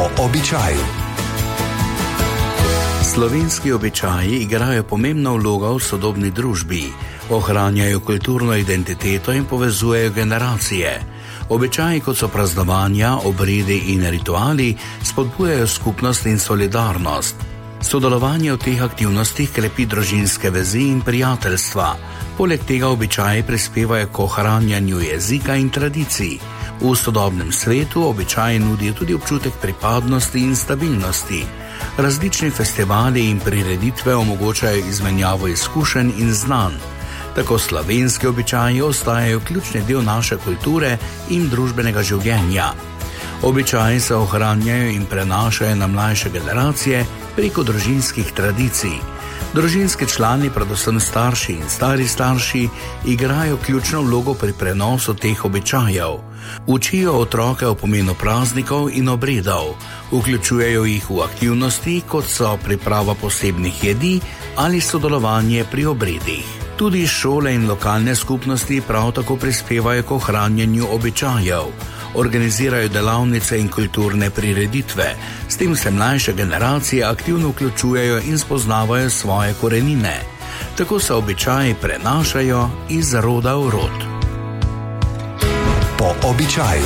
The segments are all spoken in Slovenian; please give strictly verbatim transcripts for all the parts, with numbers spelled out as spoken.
Po običaju. Slovenski običaji igrajo pomembno vlogo v sodobni družbi, ohranjajo kulturno identiteto in povezujejo generacije. Običaji, kot so praznovanja, obredi in rituali, spodbujajo skupnost in solidarnost. Sodelovanje v teh aktivnostih krepi družinske vezi in prijateljstva. Poleg tega običaji prispevajo k ohranjanju jezika in tradicij. V sodobnem svetu običaji nudijo tudi občutek pripadnosti in stabilnosti. Različni festivali in prireditve omogočajo izmenjavo izkušenj in znanj. Tako slovenski običaji ostajajo ključni del naše kulture in družbenega življenja. Običaji se ohranjajo in prenašajo na mlajše generacije preko družinskih tradicij. Družinski člani, predvsem starši in stari starši, igrajo ključno vlogo pri prenosu teh običajev. Učijo otroke o pomenu praznikov in obredov, vključujejo jih v aktivnosti, kot so priprava posebnih jedi ali sodelovanje pri obredih. Tudi šole in lokalne skupnosti prav tako prispevajo k ohranjanju običajev. Organizirajo delavnice in kulturne prireditve. S tem se mlajše generacije aktivno vključujejo in spoznavajo svoje korenine. Tako se običaji prenašajo iz roda v rod. Po običaju.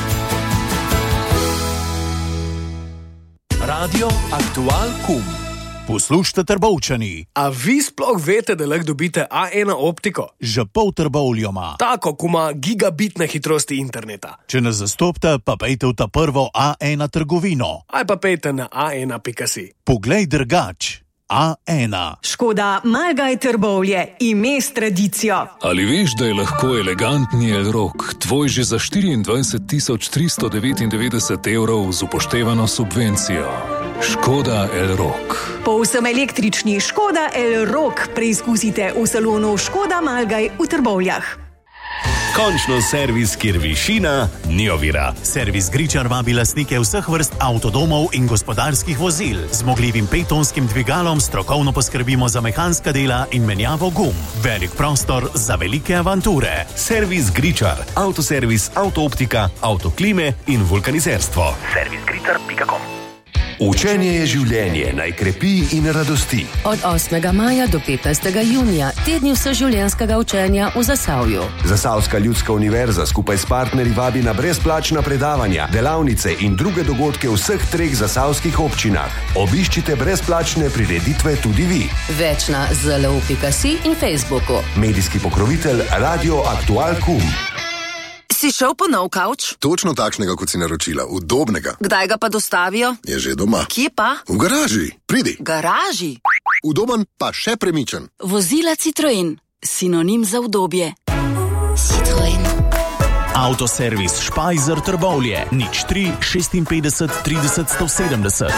Radio Aktual Kum. Poslušajte, Trbovčani. A vi sploh veste, da lahko dobite A ena optiko? Že pol Trbovljo ima. Tako, ko ima gigabitne hitrosti interneta. Če nas zastopite, pa pejte v ta prvo A ena trgovino. Aj pa pejte na a ena pika si. Poglej drugač. A ena. Škoda Malgaj Trbovlje, ime s tradicijo. Ali veš, da je lahko elegantni Elrock tvoj že za štiriindvajset tisoč tristo devetindevetdeset evrov z upoštevano subvencijo? Škoda Elrock. Povsem električni Škoda Elrock preizkusite v salonu Škoda Malgaj v Trbovljah. Končno servis, kjer višina ni ovira. Servis Gričar vabi lastnike vseh vrst avtodomov in gospodarskih vozil. Z zmogljivim petonskim dvigalom strokovno poskrbimo za mehanska dela in menjavo gum. Velik prostor za velike avanture. Servis Gričar. Avtoservis, avtooptika, avtoklime in vulkanizerstvo. servis gričar pika com. Učenje je življenje, naj krepi in radosti. Od osmega maja do petnajstega junija, tedni vseživljenjskega učenja v Zasavju. Zasavska ljudska univerza skupaj s partnerji vabi na brezplačna predavanja, delavnice in druge dogodke v vseh treh zasavskih občinah. Obiščite brezplačne prireditve tudi vi. Več na zelo pika si in Facebooku. Medijski pokrovitelj Radio Aktual Kum. Si šel po nov kavč? Točno takšnega, kot si naročila, udobnega. Kdaj ga pa dostavijo? Je že doma. Kje pa? V garaži. Pridi. Garaži? Udoben pa še premičen. Vozila Citroen. Sinonim za udobje. Citroen. Avtoservis Špajzer Trbovlje. nič tri šestinpetdeset trideset sto sedemdeset.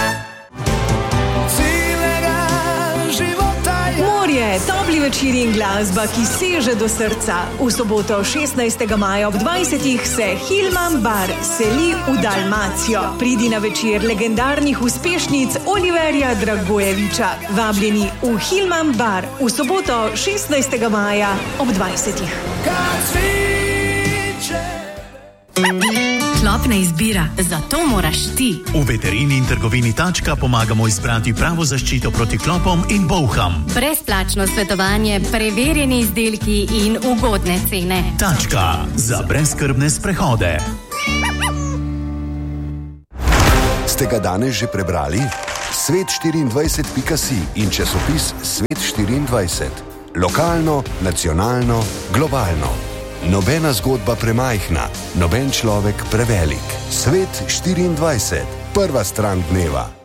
Topli večeri in glasba, ki seže do srca. V soboto šestnajstega maja ob dvajsetih se Hilman Bar seli v Dalmacijo. Pridi na večer legendarnih uspešnic Oliverja Dragojeviča. Vabljeni v Hilman Bar v soboto šestnajstega maja ob dvajsetih. Klopna izbira, zato moraš ti. V veterini in trgovini Tačka pomagamo izbrati pravo zaščito proti klopom in bolham. Brezplačno svetovanje, preverjeni izdelki in ugodne cene. Tačka za brezskrbne sprehode. Ste ga danes že prebrali? svet štiriindvajset pika si in časopis Svet štiriindvajset. Lokalno, nacionalno, globalno. Nobena zgodba premajhna, noben človek prevelik. Svet štiriindvajset. Prva stran dneva.